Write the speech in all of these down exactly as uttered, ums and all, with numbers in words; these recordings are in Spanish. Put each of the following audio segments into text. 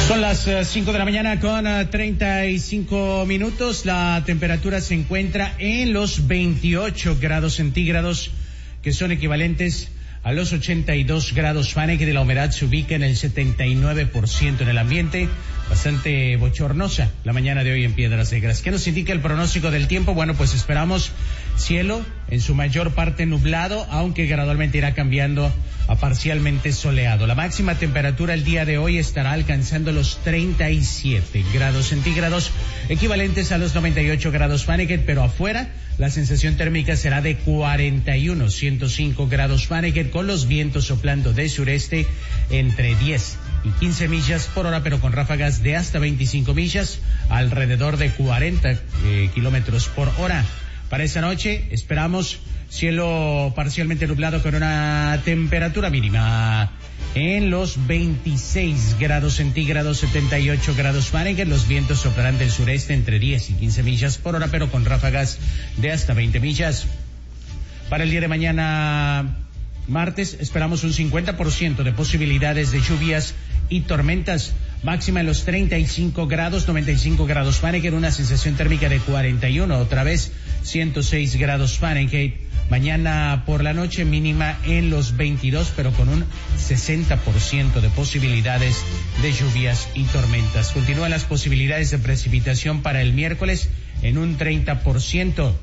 Son las cinco de la mañana con uh, treinta y cinco minutos. La temperatura se encuentra en los veintiocho grados centígrados, que son equivalentes a los ochenta y dos grados Fahrenheit. La humedad se ubica en el setenta y nueve por ciento en el ambiente. Bastante bochornosa la mañana de hoy en Piedras Negras. ¿Qué nos indica el pronóstico del tiempo? Bueno, pues esperamos cielo en su mayor parte nublado, aunque gradualmente irá cambiando a parcialmente soleado. La máxima temperatura el día de hoy estará alcanzando los treinta y siete grados centígrados, equivalentes a los noventa y ocho grados Fahrenheit, pero afuera la sensación térmica será de cuarenta y uno, ciento cinco grados Fahrenheit, con los vientos soplando de sureste entre diez y quince millas por hora, pero con ráfagas de hasta veinticinco millas, alrededor de cuarenta eh, kilómetros por hora. Para esta noche esperamos cielo parcialmente nublado con una temperatura mínima en los veintiséis grados centígrados, setenta y ocho grados Fahrenheit. Los vientos soplarán del sureste entre diez y quince millas por hora, pero con ráfagas de hasta veinte millas. Para el día de mañana, martes, esperamos un cincuenta por ciento de posibilidades de lluvias y tormentas, máxima en los treinta y cinco grados, noventa y cinco grados Fahrenheit, una sensación térmica de cuarenta y uno, otra vez ciento seis grados Fahrenheit. Mañana por la noche mínima en los veintidós, pero con un sesenta por ciento de posibilidades de lluvias y tormentas. Continúan las posibilidades de precipitación para el miércoles en un treinta por ciento.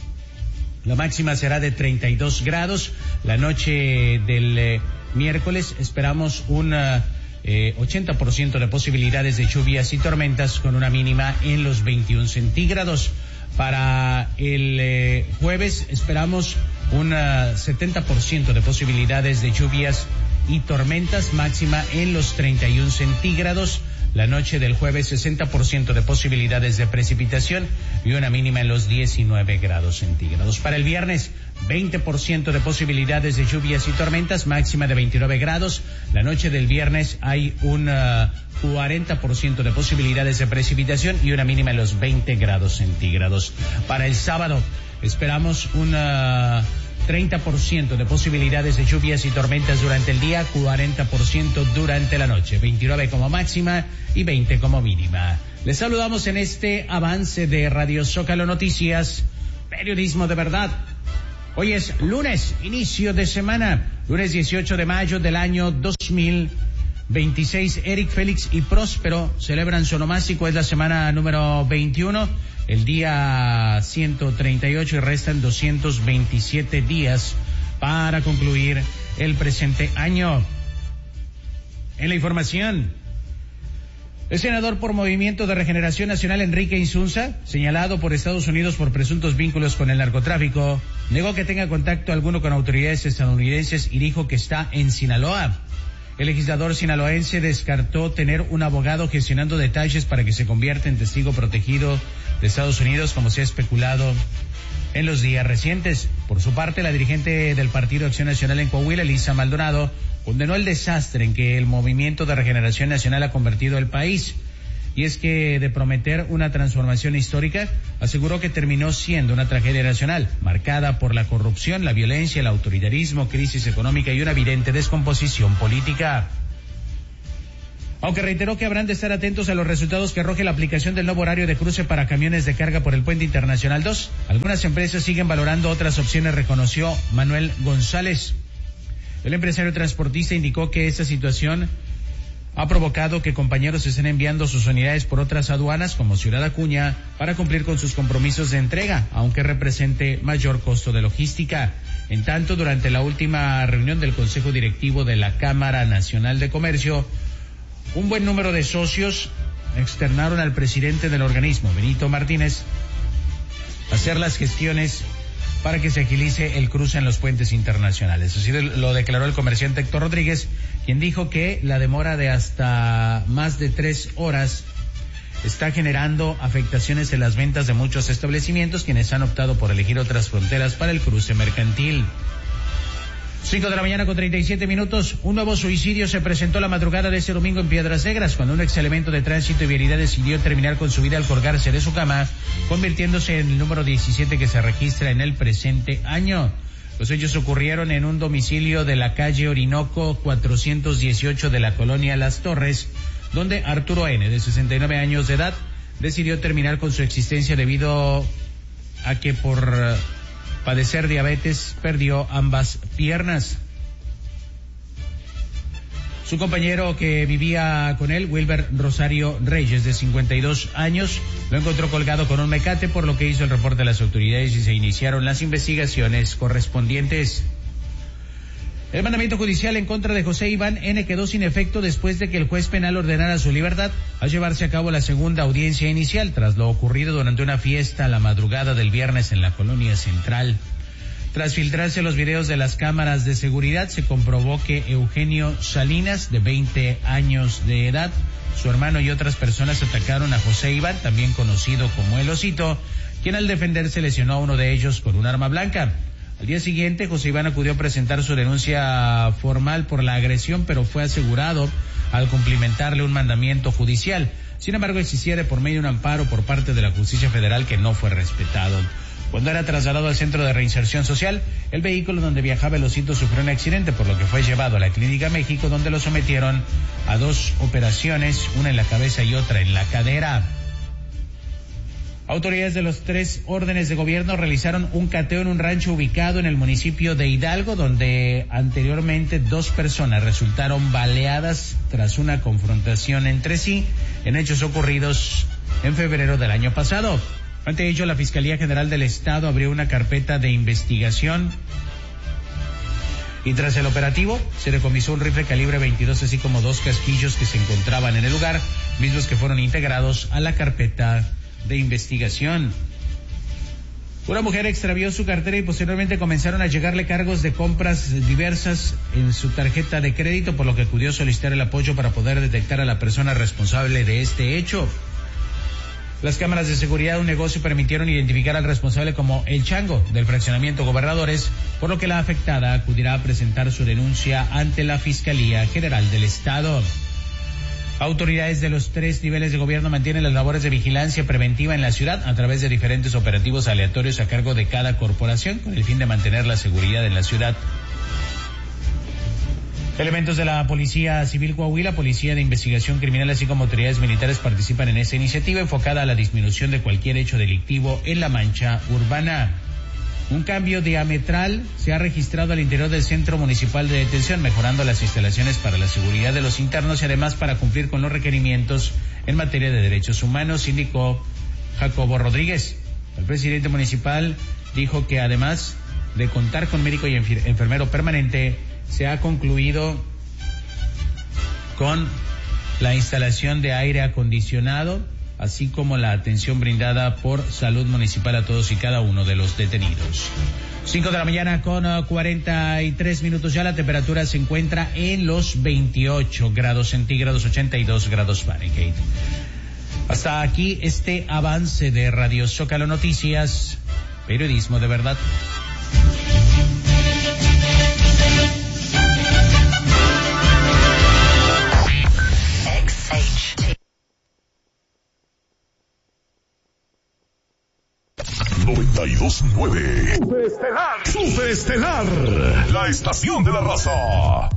La máxima será de treinta y dos grados. La noche del eh, miércoles esperamos un eh, ochenta por ciento de posibilidades de lluvias y tormentas, con una mínima en los veintiún centígrados. Para el eh, jueves esperamos un uh, setenta por ciento de posibilidades de lluvias y tormentas, máxima en los treinta y uno centígrados. La noche del jueves, sesenta por ciento de posibilidades de precipitación y una mínima en los diecinueve grados centígrados. Para el viernes, veinte por ciento de posibilidades de lluvias y tormentas, máxima de veintinueve grados. La noche del viernes hay un uh, cuarenta por ciento de posibilidades de precipitación y una mínima en los veinte grados centígrados. Para el sábado, esperamos una treinta por ciento de posibilidades de lluvias y tormentas durante el día, cuarenta por ciento durante la noche, veintinueve como máxima y veinte como mínima. Les saludamos en este avance de Radio Zócalo Noticias, periodismo de verdad. Hoy es lunes, inicio de semana, lunes dieciocho de mayo del año dos mil veintiséis. Eric, Félix y Próspero celebran su onomástico, es la semana número veintiuno. El día ciento treinta y ocho y restan doscientos veintisiete días para concluir el presente año. En la información, el senador por Movimiento de Regeneración Nacional, Enrique Insunza, señalado por Estados Unidos por presuntos vínculos con el narcotráfico, negó que tenga contacto alguno con autoridades estadounidenses y dijo que está en Sinaloa. El legislador sinaloense descartó tener un abogado gestionando detalles para que se convierta en testigo protegido de Estados Unidos, como se ha especulado en los días recientes. Por su parte, la dirigente del Partido Acción Nacional en Coahuila, Elisa Maldonado, condenó el desastre en que el Movimiento de Regeneración Nacional ha convertido el país. Y es que, de prometer una transformación histórica, aseguró que terminó siendo una tragedia nacional, marcada por la corrupción, la violencia, el autoritarismo, crisis económica y una evidente descomposición política. Aunque reiteró que habrán de estar atentos a los resultados que arroje la aplicación del nuevo horario de cruce para camiones de carga por el Puente Internacional dos, algunas empresas siguen valorando otras opciones, reconoció Manuel González. El empresario transportista indicó que esta situación ha provocado que compañeros estén enviando sus unidades por otras aduanas como Ciudad Acuña para cumplir con sus compromisos de entrega, aunque represente mayor costo de logística. En tanto, durante la última reunión del Consejo Directivo de la Cámara Nacional de Comercio, un buen número de socios externaron al presidente del organismo, Benito Martínez, hacer las gestiones para que se agilice el cruce en los puentes internacionales. Así lo declaró el comerciante Héctor Rodríguez, quien dijo que la demora de hasta más de tres horas está generando afectaciones en las ventas de muchos establecimientos, quienes han optado por elegir otras fronteras para el cruce mercantil. Cinco de la mañana con treinta y siete minutos. Un nuevo suicidio se presentó la madrugada de este domingo en Piedras Negras, cuando un ex elemento de tránsito y vialidad decidió terminar con su vida al colgarse de su cama, convirtiéndose en el número diecisiete que se registra en el presente año. Los hechos ocurrieron en un domicilio de la calle Orinoco cuatrocientos dieciocho de la colonia Las Torres, donde Arturo N., de sesenta y nueve años de edad, decidió terminar con su existencia debido a que por padecer diabetes perdió ambas piernas. Su compañero que vivía con él, Wilber Rosario Reyes, de cincuenta y dos años, lo encontró colgado con un mecate, por lo que hizo el reporte a las autoridades y se iniciaron las investigaciones correspondientes. El mandamiento judicial en contra de José Iván N. quedó sin efecto después de que el juez penal ordenara su libertad al llevarse a cabo la segunda audiencia inicial tras lo ocurrido durante una fiesta a la madrugada del viernes en la colonia Central. Tras filtrarse los videos de las cámaras de seguridad, se comprobó que Eugenio Salinas, de veinte años de edad, su hermano y otras personas atacaron a José Iván, también conocido como El Osito, quien al defenderse lesionó a uno de ellos con un arma blanca. Al día siguiente, José Iván acudió a presentar su denuncia formal por la agresión, pero fue asegurado al cumplimentarle un mandamiento judicial. Sin embargo, existía de por medio un amparo por parte de la Justicia Federal que no fue respetado. Cuando era trasladado al Centro de Reinserción Social, el vehículo donde viajaba El Osito sufrió un accidente, por lo que fue llevado a la Clínica México, donde lo sometieron a dos operaciones, una en la cabeza y otra en la cadera. Autoridades de los tres órdenes de gobierno realizaron un cateo en un rancho ubicado en el municipio de Hidalgo, donde anteriormente dos personas resultaron baleadas tras una confrontación entre sí en hechos ocurridos en febrero del año pasado. Ante ello, la Fiscalía General del Estado abrió una carpeta de investigación y tras el operativo se decomisó un rifle calibre veintidós así como dos casquillos que se encontraban en el lugar, mismos que fueron integrados a la carpeta de investigación. Una mujer extravió su cartera y posteriormente comenzaron a llegarle cargos de compras diversas en su tarjeta de crédito, por lo que acudió a solicitar el apoyo para poder detectar a la persona responsable de este hecho. Las cámaras de seguridad de un negocio permitieron identificar al responsable como El Chango del fraccionamiento Gobernadores, por lo que la afectada acudirá a presentar su denuncia ante la Fiscalía General del Estado. Autoridades de los tres niveles de gobierno mantienen las labores de vigilancia preventiva en la ciudad a través de diferentes operativos aleatorios a cargo de cada corporación con el fin de mantener la seguridad en la ciudad. Elementos de la Policía Civil Coahuila, Policía de Investigación Criminal, así como autoridades militares participan en esta iniciativa enfocada a la disminución de cualquier hecho delictivo en la mancha urbana. Un cambio diametral se ha registrado al interior del Centro Municipal de Detención, mejorando las instalaciones para la seguridad de los internos y además para cumplir con los requerimientos en materia de derechos humanos, indicó Jacobo Rodríguez. El presidente municipal dijo que además de contar con médico y enfermero permanente, se ha concluido con la instalación de aire acondicionado, así como la atención brindada por Salud Municipal a todos y cada uno de los detenidos. Cinco de la mañana con cuarenta y tres minutos ya, la temperatura se encuentra en los veintiocho grados centígrados, ochenta y dos grados Fahrenheit. Hasta aquí este avance de Radio Zócalo Noticias, periodismo de verdad. noventa y dos nueve Superestelar. Superestelar, la estación de la raza.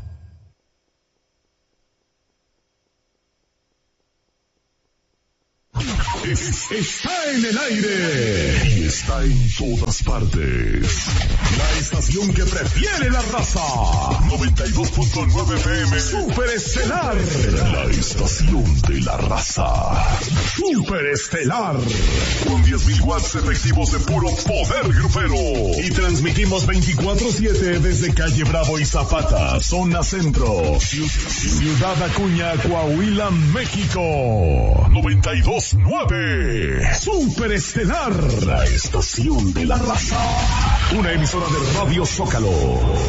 Es, está en el aire y está en todas partes. La estación que prefiere la raza. noventa y dos punto nueve F M. Superestelar, la estación de la raza. Superestelar. Con diez mil watts efectivos de puro poder grupero. Y transmitimos veinticuatro siete desde Calle Bravo y Zapata, zona centro. Ciudad Acuña, Coahuila, México. noventa y dos nueve. Superestelar, la estación de la raza. Una emisora de Radio Zócalo.